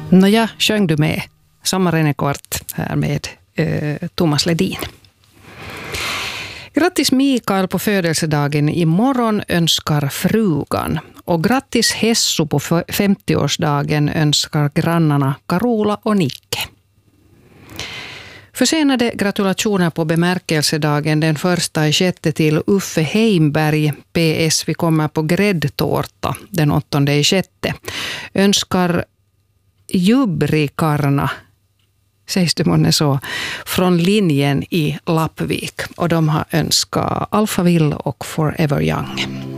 Nåja, sjöng du med? Sommaren är kort här med Thomas Ledin. Grattis Mikael på födelsedagen imorgon önskar frugan. Och grattis Hessu på 50-årsdagen önskar grannarna Carola och Nicke. Försenade gratulationer på bemärkelsedagen den 1/6 till Uffe Heimberg. PS, vi kommer på gräddtårta den 8/6. Önskar Jubrikarna, sägs det månne så, från linjen i Lappvik. Och de har önskat Alphaville och Forever Young.